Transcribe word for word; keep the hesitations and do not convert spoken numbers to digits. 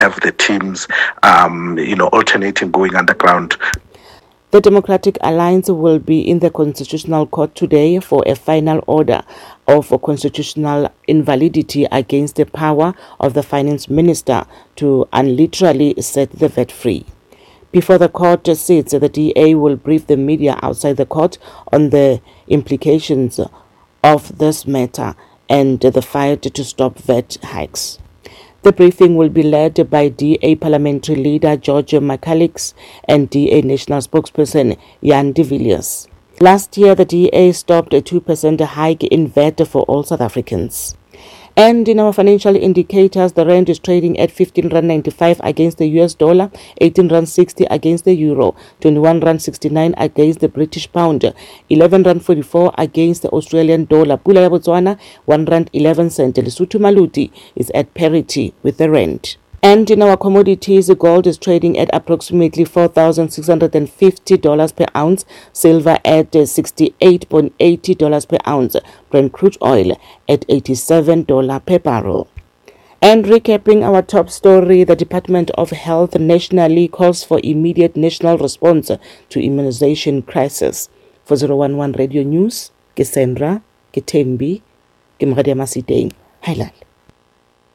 have the teams, um, you know, alternating going underground. The Democratic Alliance will be in the Constitutional Court today for a final order of constitutional invalidity against the power of the Finance Minister to unilaterally set the V A T free. Before the court sits, the D A will brief the media outside the court on the implications of this matter and the fight to stop V A T hikes. The briefing will be led by D A Parliamentary Leader George Michalix and D A National Spokesperson Jan de Villiers. Last year, the D A stopped a two percent hike in V A T for all South Africans. And in our financial indicators, the rand is trading at fifteen rand ninety-five against the U S dollar, eighteen rand sixty against the euro, twenty-one rand sixty-nine against the British pound, eleven rand forty-four against the Australian dollar. Pula ya Botswana, one rand eleven cent. Lesotho Maluti is at parity with the rand. And in our commodities, gold is trading at approximately four thousand six hundred fifty dollars per ounce, silver at sixty-eight point eight zero dollars per ounce, Brent crude oil at eighty-seven dollars per barrel. And recapping our top story, the Department of Health nationally calls for immediate national response to immunization crisis. For zero one one Radio News, ke Sandra, ke Thembi, ke Mradia Masideng. Highland.